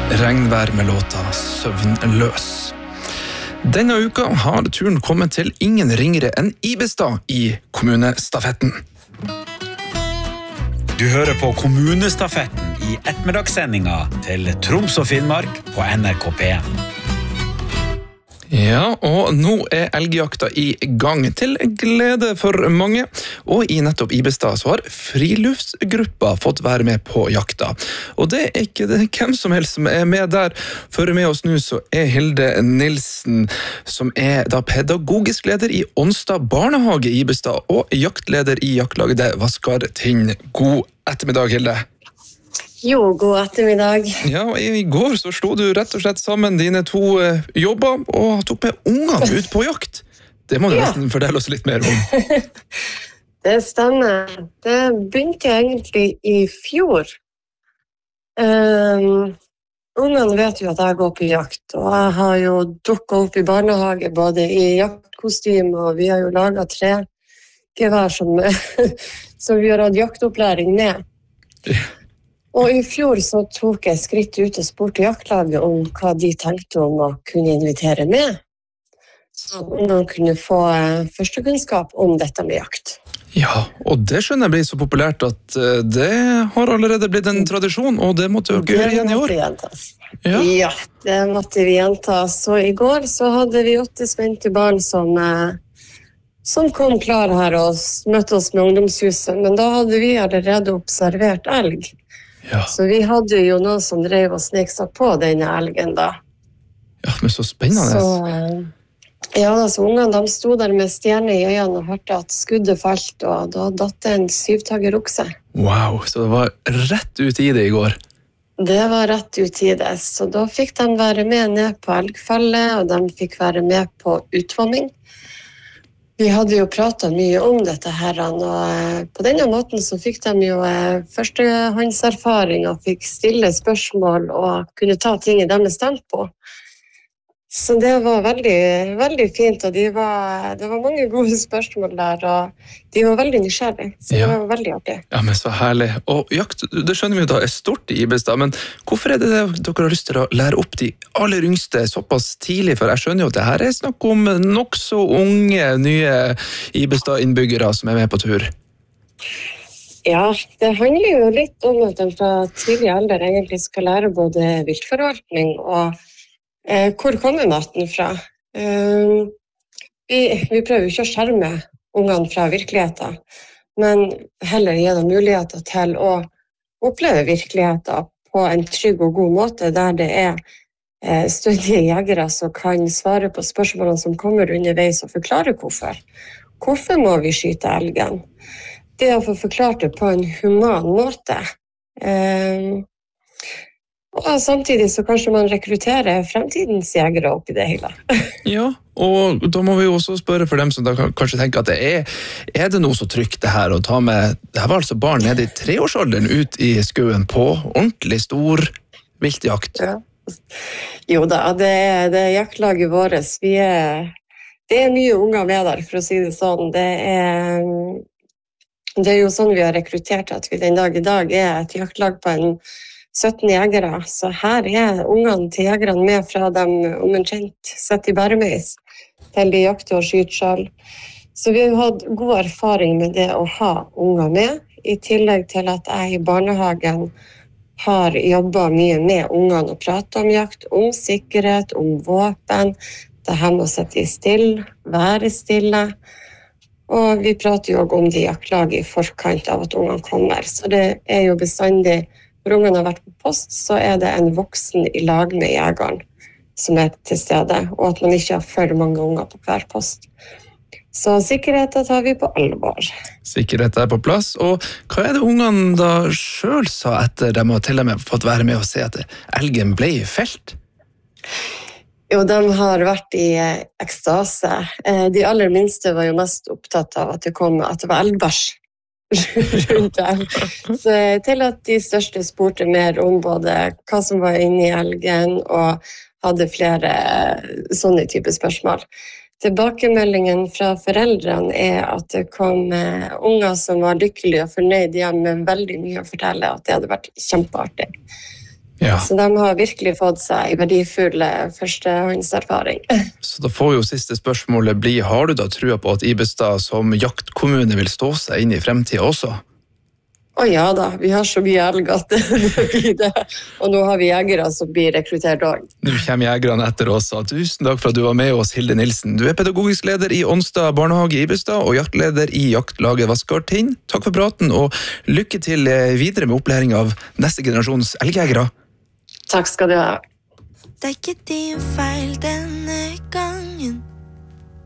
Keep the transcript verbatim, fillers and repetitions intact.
Regnvær med låta Søvnløs. Denne uka har turen kommet til ingen ringere enn Ibestad i kommunestafetten. Du hører på kommunestafetten i ettermiddagssendinga til Troms og Finnmark på N R K P en. Ja, og nå er elgjakta i gang til glede for mange, og i nettopp Ibestad så har friluftsgruppa fått være med på jakta. Og det er ikke det hvem som helst som er med der. For med oss nå så er Hilde Nilsen, som er da pedagogisk leder i Ånstad barnehage i Ibestad, og jaktleder i jaktlaget Vaskar Tind. God ettermiddag, Hilde. Jo, god ettermiddag. Ja, og i går så slo du rett og slett sammen dine to uh, jobber og tok med ungene ut på jakt. Det må du ja. nesten fortelle oss litt mer om. Det stemmer. Det begynte egentlig i fjor. Um, ungene vet jo at jeg går på jakt, og jeg har jo dukket opp i barnehage både i jaktkostyme, og vi har jo laget tre gevær som, som vi har hatt jaktopplæring med. Ja. Og i fjor så tok jeg skritt ut og spurte jaktlaget om hva de tenkte om å kunne invitere med, så ungene kunne få førstekunnskap om dette med jakt. Ja, og det skjønner jeg blir så populært at det har allerede blitt en tradisjon, og det måtte jo gjøre igjen i år. Ja. ja, det måtte vi gjenta. Så i går så hadde vi åtte spente barn som, som kom klar her og møtte oss med ungdomshuset, men da hadde vi allerede observert elg. Ja. Så vi hadde jo noen som drev og snek seg på denne elgen da. Ja, men så spennende. Så, ja, så ungene de sto der med stjerne i øynene og hørte at skuddet falt, og da datt en syvtagger okse. Wow, så det var rett ut i det i går. Det var rett ut i det, så da fikk de være med ned på elgfallet, og de fikk være med på utvanning. Vi hadde jo pratet mye om dette her, og på denne måten så fikk de jo førstehåndserfaring og fikk stille spørsmål og kunne ta ting i deres tempo. Så det var veldig, veldig fint, og de var, det var mange gode spørsmål der, og de var veldig nysgjerrige, så ja. Det var veldig artig. Ja, men så herlig. Og jakt, det skjønner vi jo da er stort i Ibestad, men hvorfor er det det dere har lyst til å lære opp de aller yngste såpass tidlig? For jeg skjønner jo at det her er snakk om nok så unge, nye Ibestad-innbyggere som er med på tur. Ja, det handler jo litt om at de fra tidlig alder egentlig skal lære både viltforvaltning og Eh, hvor kommer maten fra? Eh, vi, vi prøver ikke å skjerme ungene fra virkeligheten, men heller gi dem muligheter til å oppleve virkeligheten på en trygg og god måte, der det er eh, stødige jegere som kan svare på spørsmålene som kommer underveis og forklare hvorfor. Hvorfor må vi skyte elgen? Det å få forklart det på en human måte. Eh, Og samtidig så kanskje man rekrutterer fremtidens jegere opp i det hele. Ja, og da må vi jo også spørre for dem som da kanskje tenker at det er, er det noe så trygt det her å ta med, det her var altså barn nede i treårsalderen ut i skauen på ordentlig stor viltjakt. Ja. Jo da, det er, det er jaktlaget vårt. Vi er, det er mye unger med der, for å si det sånn. Det er, det er jo sånn vi har rekruttert at vi den dag i dag er et jaktlag på en sytten jegere, så her er ungene til jegerne med fra dem omtrent sett i bæremeis til de jakter og skyter selv. Så vi har hatt god erfaring med det å ha unger med, i tillegg til at jeg i barnehagen har jobbet mye med ungene og pratet om jakt, om sikkerhet, om våpen, det her med å sitte i stille, være stille, og vi prater jo også om de jaktlaget i forkant av at ungene kommer, så det er jo bestandig. Når ungene har vært på post, så er det en voksen i lag med jegeren som er til stede, og at man ikke har for mange unger på hver post. Så sikkerheten tar vi på alvor. Sikkerheten er på plass, og hva er det ungene da selv sa etter de har til og med fått være med og se at elgen ble felt? Jo, de har vært i ekstase. De aller minste var jo mest opptatt av at det kom, at det var elgbæsj rundt der. Så til at de største spurte mer om både hva som var inne i elgen, og hadde flere sånne type spørsmål. Tilbakemeldingen fra foreldrene er at det kom unger som var lykkelige og fornøyde hjem med veldig mye å fortelle, at det hadde vært kjempeartig. Ja. Så de har virkelig fått seg verdifull førstehåndserfaring. Så da får jo siste spørsmålet bli, har du da trua på at Ibestad som jaktkommune vil stå seg inn i fremtiden også? Å ja da, vi har så mye elg at det blir det. Og nå har vi jegere som blir rekruttert også. Nå kommer jegerne etter også. Tusen takk for at du var med oss, Hilde Nilsen. Du er pedagogisk leder i Ånstad barnehage i Ibestad og jaktleder i jaktlaget Vassgard-Tind. Takk for praten, og lykke til videre med opplæring av neste generasjons elgjegere. Takk skal du ha. Det er ikke din feil denne gangen.